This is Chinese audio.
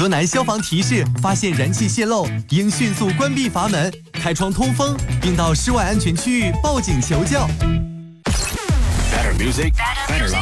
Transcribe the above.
河南消防提示：发现燃气泄漏，应迅速关闭阀门，开窗通风，并到室外安全区域报警求救。 Better music, better life.